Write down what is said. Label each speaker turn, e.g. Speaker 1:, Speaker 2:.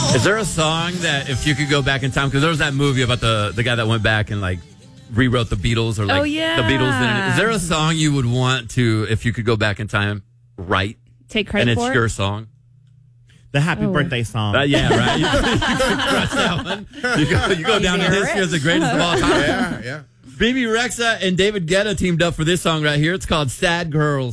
Speaker 1: Is there a song that if you could go back in time, because there was that movie about the guy that went back and like rewrote the Beatles or like the Beatles. Is there a song you would want to, if you could go back in time, write?
Speaker 2: Take credit
Speaker 1: and
Speaker 2: for
Speaker 1: it's
Speaker 2: it?
Speaker 1: your song?
Speaker 3: The Happy Birthday song.
Speaker 1: Yeah, right. You crush that one. You go down in history as the greatest of all time.
Speaker 4: Yeah.
Speaker 1: BB Rexa and David Guetta teamed up for this song right here. It's called Sad Girls.